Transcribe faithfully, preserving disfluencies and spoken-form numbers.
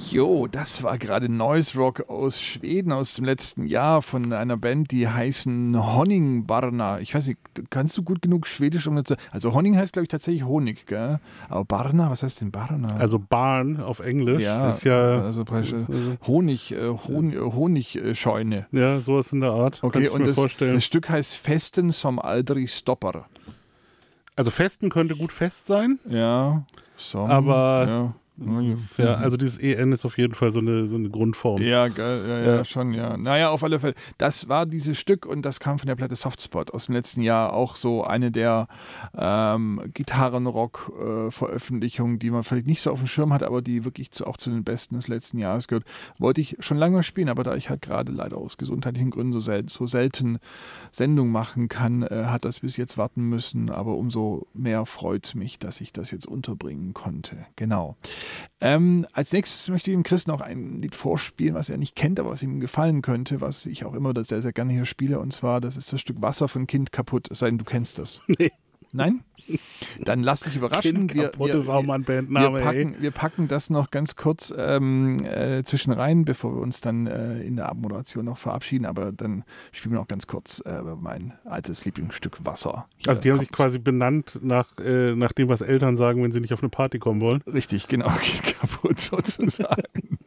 Jo, das war gerade Noise Rock aus Schweden aus dem letzten Jahr von einer Band, die heißen Honingbarna. Ich weiß nicht, kannst du gut genug Schwedisch um das? Also Honing heißt, glaube ich, tatsächlich Honig, gell? Aber Barna, was heißt denn Barna? Also Barn auf Englisch ja, ist ja also Honig, äh, Honig, Honigscheune. Ja, sowas in der Art. Okay, und mir das, vorstellen. das Stück heißt Festen som aldrig stoppar. Also Festen könnte gut fest sein. Ja, som, aber ja. Ja, also dieses E N ist auf jeden Fall so eine, so eine Grundform. Ja, geil, ja, ja, Ja. schon, ja. Naja, auf alle Fälle. Das war dieses Stück und das kam von der Platte Softspot aus dem letzten Jahr. Auch so eine der ähm, Gitarrenrock-Veröffentlichungen, die man vielleicht nicht so auf dem Schirm hat, aber die wirklich zu, auch zu den besten des letzten Jahres gehört. Wollte ich schon lange mal spielen, aber da ich halt gerade leider aus gesundheitlichen Gründen so, sel so selten Sendung machen kann, äh, hat das bis jetzt warten müssen. Aber umso mehr freut es mich, dass ich das jetzt unterbringen konnte. Genau. Ähm, als nächstes möchte ich dem Chris noch ein Lied vorspielen, was er nicht kennt, aber was ihm gefallen könnte, was ich auch immer sehr, sehr gerne hier spiele. Und zwar, das ist das Stück Wasser von Kind kaputt, es sei denn, du kennst das. Nee. Nein? Dann lass dich überraschen. Kind wir, kaputt wir, ist auch mal ein Bandname, wir, packen, wir packen das noch ganz kurz ähm, äh, zwischen rein, bevor wir uns dann äh, in der Abmoderation noch verabschieden. Aber dann spielen wir noch ganz kurz äh, mein altes Lieblingsstück Wasser. Hier Also die haben kommt's. sich quasi benannt nach, äh, nach dem, was Eltern sagen, wenn sie nicht auf eine Party kommen wollen. Richtig, genau. Kind kaputt sozusagen.